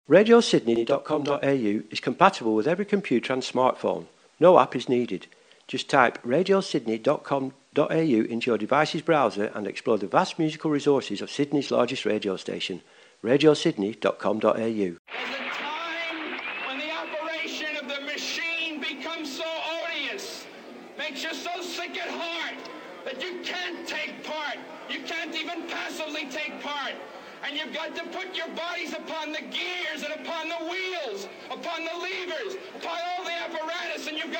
RadioSydney.com.au is compatible with every computer and smartphone. No app is needed. Just type RadioSydney.com.au into your device's browser and explore the vast musical resources of Sydney's largest radio station, RadioSydney.com.au. There's a time when the operation of the machine becomes so odious, makes you so sick at heart that you can't take part. You can't even passively take part. And you've got to put your bodies upon the gears and upon the wheels, upon the levers, upon all the apparatus, and you've got